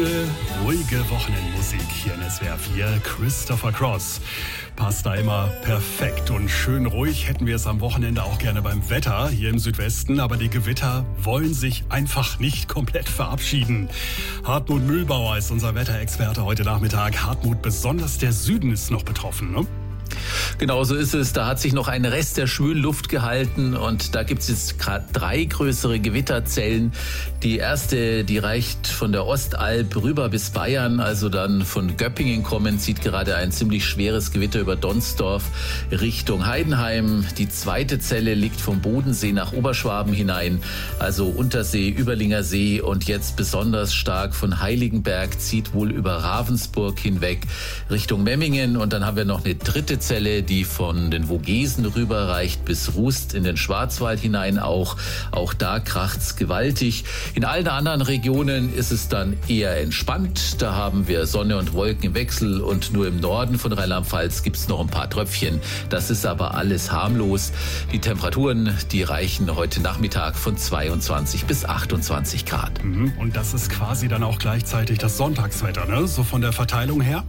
Schöne, ruhige Wochenendmusik hier in SWR 4. Christopher Cross passt da immer perfekt und schön ruhig. Hätten wir es am Wochenende auch gerne beim Wetter hier im Südwesten, aber die Gewitter wollen sich einfach nicht komplett verabschieden. Hartmut Mühlbauer ist unser Wetterexperte heute Nachmittag. Hartmut, besonders der Süden ist noch betroffen, ne? Genau so ist es. Da hat sich noch ein Rest der schwülen Luft gehalten und da gibt es jetzt gerade 3 größere Gewitterzellen. Die erste, die reicht von der Ostalb rüber bis Bayern, also dann von Göppingen kommend, zieht gerade ein ziemlich schweres Gewitter über Donsdorf Richtung Heidenheim. Die zweite Zelle liegt vom Bodensee nach Oberschwaben hinein, also Untersee, Überlinger See, und jetzt besonders stark von Heiligenberg, zieht wohl über Ravensburg hinweg Richtung Memmingen. Und dann haben wir noch eine dritte Zelle, die von den Vogesen rüberreicht bis Rust in den Schwarzwald hinein. Auch da kracht's gewaltig. In allen anderen Regionen ist es dann eher entspannt. Da haben wir Sonne und Wolken im Wechsel und nur im Norden von Rheinland-Pfalz gibt's noch ein paar Tröpfchen. Das ist aber alles harmlos. Die Temperaturen, die reichen heute Nachmittag von 22 bis 28 Grad. Und das ist quasi dann auch gleichzeitig das Sonntagswetter, ne? So von der Verteilung her?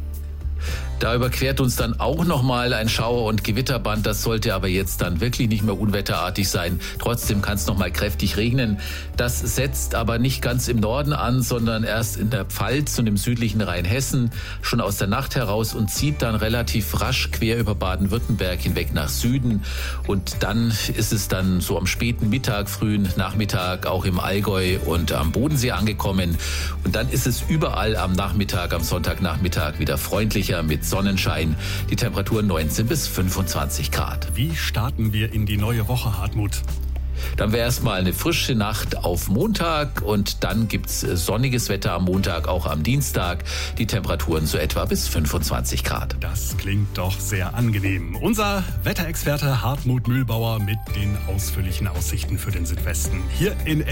Da überquert uns dann auch nochmal ein Schauer- und Gewitterband. Das sollte aber jetzt dann wirklich nicht mehr unwetterartig sein. Trotzdem kann es nochmal kräftig regnen. Das setzt aber nicht ganz im Norden an, sondern erst in der Pfalz und im südlichen Rheinhessen schon aus der Nacht heraus und zieht dann relativ rasch quer über Baden-Württemberg hinweg nach Süden. Und dann ist es dann so am späten Mittag, frühen Nachmittag auch im Allgäu und am Bodensee angekommen. Und dann ist es überall am Nachmittag, am Sonntagnachmittag wieder freundlicher mit Sonnenschein. Die Temperaturen 19 bis 25 Grad. Wie starten wir in die neue Woche, Hartmut? Dann wäre erstmal eine frische Nacht auf Montag und dann gibt's sonniges Wetter am Montag, auch am Dienstag. Die Temperaturen so etwa bis 25 Grad. Das klingt doch sehr angenehm. Unser Wetterexperte Hartmut Mühlbauer mit den ausführlichen Aussichten für den Südwesten hier in